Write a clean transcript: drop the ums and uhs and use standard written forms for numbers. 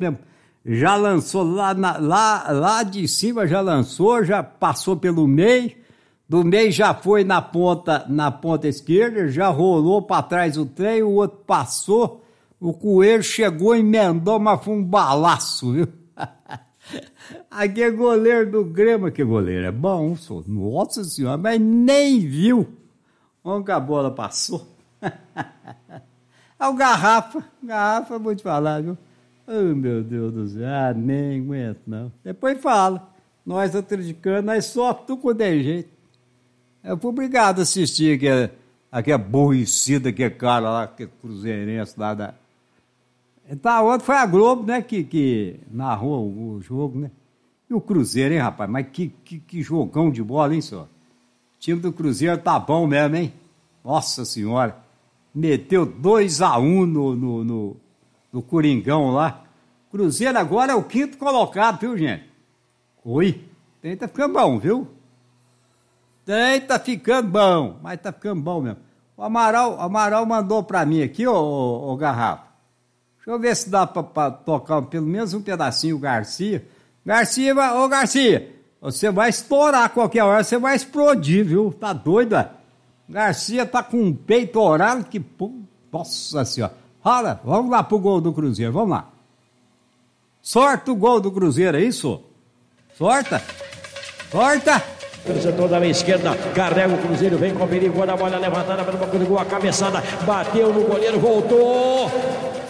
tempo. Já lançou lá de cima, já lançou, já passou pelo meio. Do meio já foi na ponta esquerda, já rolou para trás o trem, o outro passou. O Coelho chegou, emendou, mas foi um balaço, viu? Aquele goleiro do Grêmio, que goleiro é bom, senhor. Nossa senhora, mas nem viu onde a bola passou. É o Garrafa, vou te falar, viu? Oh, meu Deus do céu, nem aguento, não. Depois fala, nós atleticano, nós só tu quando é jeito. Eu fui obrigado a assistir aquele aborrecido, aquele cara lá, aquele cruzeirense lá da... Então, ontem foi a Globo, né, que narrou o jogo, né? E o Cruzeiro, hein, rapaz? Mas que jogão de bola, hein, senhor? O time do Cruzeiro tá bom mesmo, hein? Nossa senhora. Meteu 2-1 no Coringão lá. Cruzeiro agora é o 5º colocado, viu, gente? Oi. Tem tá ficando bom, viu? Tem tá ficando bom. Mas tá ficando bom mesmo. O Amaral mandou pra mim aqui, ô Garrafa. Deixa eu ver se dá pra tocar pelo menos um pedacinho o Garcia. Garcia, você vai estourar qualquer hora, você vai explodir, viu? Tá doido, é? Garcia tá com um peitoral que... Nossa senhora. Olha, vamos lá pro gol do Cruzeiro, vamos lá. Sorta o gol do Cruzeiro, é isso? Sorta. Pelo setor da meia esquerda, carrega o Cruzeiro, vem com perigo, a bola levantada pelo banco do gol, a cabeçada, bateu no goleiro, voltou.